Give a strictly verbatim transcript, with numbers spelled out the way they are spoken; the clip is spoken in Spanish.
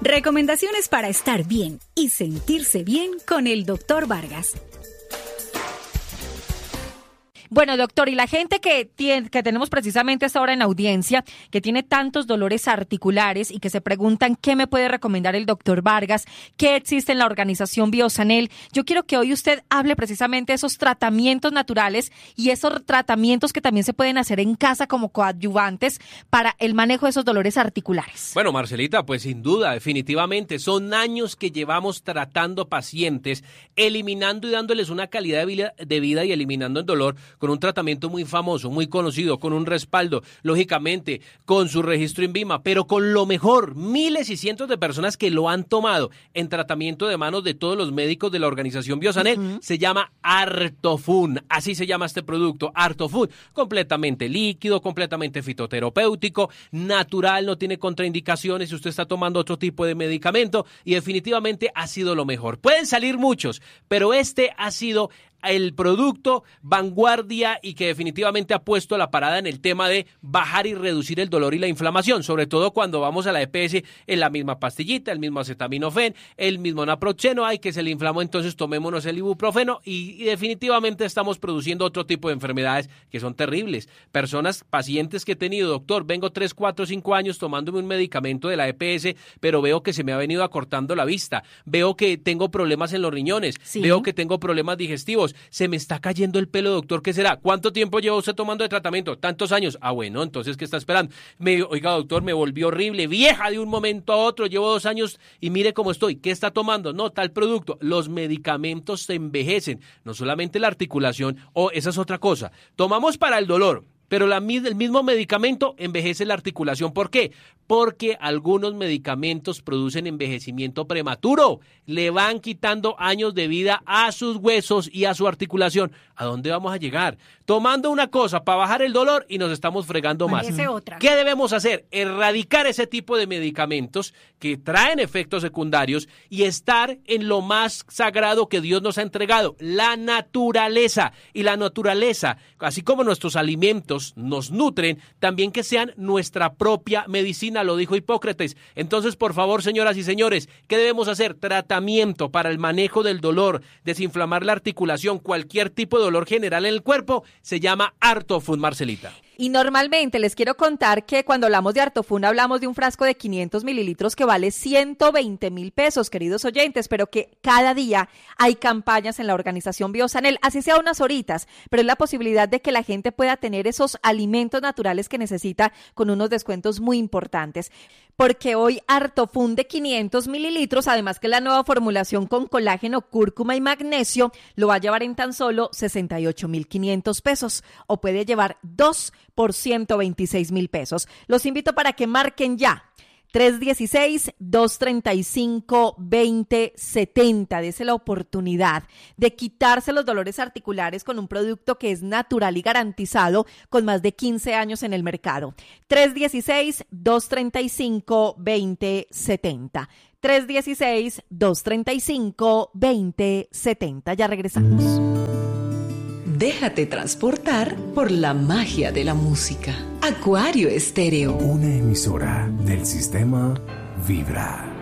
Recomendaciones para estar bien y sentirse bien con el doctor Vargas. Bueno, doctor, y la gente que tiene, que tenemos precisamente esta hora en audiencia, que tiene tantos dolores articulares y que se preguntan qué me puede recomendar el doctor Vargas, qué existe en la organización Biosanel, yo quiero que hoy usted hable precisamente de esos tratamientos naturales y esos tratamientos que también se pueden hacer en casa como coadyuvantes para el manejo de esos dolores articulares. Bueno, Marcelita, pues sin duda, definitivamente, son años que llevamos tratando pacientes, eliminando y dándoles una calidad de vida, de vida y eliminando el dolor con un tratamiento muy famoso, muy conocido, con un respaldo, lógicamente, con su registro INVIMA, pero con lo mejor, miles y cientos de personas que lo han tomado en tratamiento de manos de todos los médicos de la organización Biosanel, uh-huh. Se llama Artofun, así se llama este producto, Artofun, completamente líquido, completamente fitoterapéutico, natural, no tiene contraindicaciones si usted está tomando otro tipo de medicamento y definitivamente ha sido lo mejor. Pueden salir muchos, pero este ha sido el producto vanguardia y que definitivamente ha puesto la parada en el tema de bajar y reducir el dolor y la inflamación, sobre todo cuando vamos a la E P S en la misma pastillita, el mismo acetaminofén, el mismo naproxeno, ay que se le inflamó, entonces tomémonos el ibuprofeno y, y definitivamente estamos produciendo otro tipo de enfermedades que son terribles. Personas, pacientes que he tenido, doctor, vengo tres, cuatro, cinco años tomándome un medicamento de la E P S, pero veo que se me ha venido acortando la vista, veo que tengo problemas en los riñones, sí. Veo que tengo problemas digestivos, se me está cayendo el pelo, doctor, ¿qué será? ¿Cuánto tiempo lleva usted tomando de tratamiento? Tantos años. Ah, bueno, entonces, ¿qué está esperando? Me, oiga, doctor, me volvió horrible, vieja de un momento a otro, llevo dos años y mire cómo estoy. ¿Qué está tomando? No, tal producto. Los medicamentos se envejecen, no solamente la articulación, o oh, esa es otra cosa. Tomamos para el dolor, pero la, el mismo medicamento envejece la articulación. ¿Por qué? Porque algunos medicamentos producen envejecimiento prematuro, le van quitando años de vida a sus huesos y a su articulación. ¿A dónde vamos a llegar? Tomando una cosa para bajar el dolor y nos estamos fregando más. Otra. ¿Qué debemos hacer? Erradicar ese tipo de medicamentos que traen efectos secundarios y estar en lo más sagrado que Dios nos ha entregado, la naturaleza. Y la naturaleza, así como nuestros alimentos nos nutren, también que sean nuestra propia medicina, lo dijo Hipócrates. Entonces, por favor, señoras y señores, ¿qué debemos hacer? Tratamiento para el manejo del dolor, desinflamar la articulación, cualquier tipo de dolor general en el cuerpo, se llama Artofun, Marcelita. Y normalmente les quiero contar que cuando hablamos de Artofun hablamos de un frasco de quinientos mililitros que vale ciento veinte mil pesos, queridos oyentes, pero que cada día hay campañas en la organización Biosanel, así sea unas horitas, pero es la posibilidad de que la gente pueda tener esos alimentos naturales que necesita con unos descuentos muy importantes. Porque hoy Artofun de quinientos mililitros, además que la nueva formulación con colágeno, cúrcuma y magnesio, lo va a llevar en tan solo sesenta y ocho mil quinientos pesos o puede llevar dos por ciento veintiséis mil pesos. Los invito para que marquen ya. tres uno seis, dos tres cinco, dos cero siete cero. Dese la oportunidad de quitarse los dolores articulares con un producto que es natural y garantizado con más de quince años en el mercado. tres uno seis, dos tres cinco, dos cero siete cero. tres uno seis, dos tres cinco, dos cero siete cero. Ya regresamos. Déjate transportar por la magia de la música. Acuario Estéreo. Una emisora del sistema Vibra.